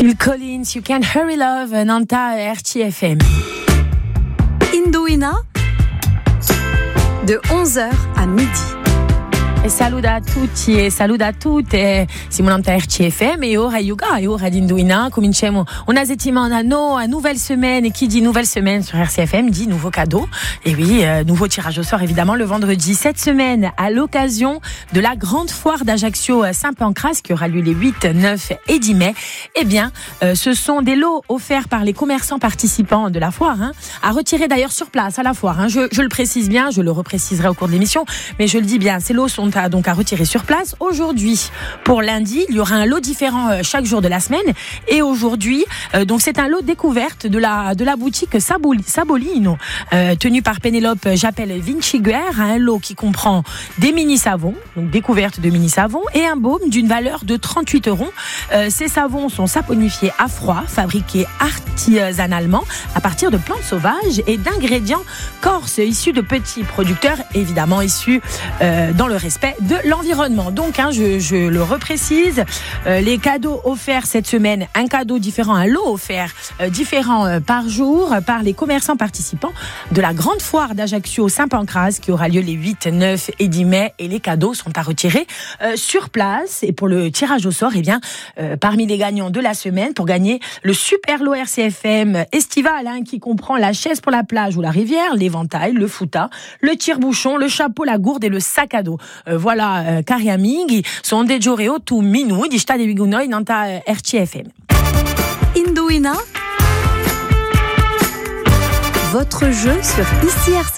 Phil Collins, You Can Hurry Love, Nanta RTFM. Indouina, de 11h à midi. E saluda a tutti e saluda a tutte. Siamo in RCFM e ora Yuga e ora d'Induina. Cominciamo una settimana a nouvelle semaine. Et qui dit nouvelle semaine sur RCFM dit nouveau cadeau. Et oui, nouveau tirage au sort évidemment le vendredi. Cette semaine, à l'occasion de la grande foire d'Ajaccio Saint-Pancras qui aura lieu les 8, 9 et 10 mai. Eh bien, ce sont des lots offerts par les commerçants participants de la foire, à retirer d'ailleurs sur place à la foire. Je le précise bien, je le repréciserai au cours de l'émission, mais je le dis bien, ces lots sont donc à retirer sur place. Aujourd'hui, pour lundi, il y aura un lot différent chaque jour de la semaine. Et aujourd'hui, donc c'est un lot découverte de la boutique Sabolino, tenu par Pénélope Jappel Vinciguer, un lot qui comprend des mini-savons, donc découverte de mini-savons, et un baume d'une valeur de 38 €. Ces savons sont saponifiés à froid, fabriqués artisanalement à partir de plantes sauvages et d'ingrédients corses issus de petits producteurs, évidemment issus dans le respect de l'environnement. Donc, je le reprécise, les cadeaux offerts cette semaine, un cadeau différent, un lot offert différent par jour par les commerçants participants de la grande foire d'Ajaccio Saint-Pancras qui aura lieu les 8, 9 et 10 mai. Et les cadeaux sont à retirer sur place. Et pour le tirage au sort, parmi les gagnants de la semaine, pour gagner le super lot RCFM estival qui comprend la chaise pour la plage ou la rivière, l'éventail, le fouta, le tire-bouchon, le chapeau, la gourde et le sac à dos. Voilà, cari amighi, sono dei giorni 8 minuti, state con noi in RCFM. Indouina, votre jeu sur ICRC.